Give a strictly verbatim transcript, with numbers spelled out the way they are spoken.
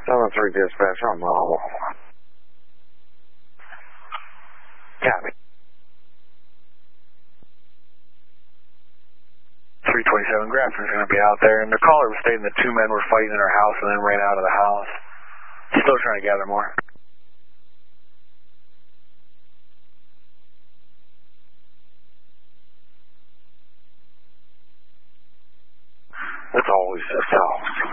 seven three dispatch on mobile. Copy. three twenty-seven, Grafton's going to be out there, and the caller was stating that two men were fighting in her house and then ran out of the house. Still trying to gather more. It's always the south.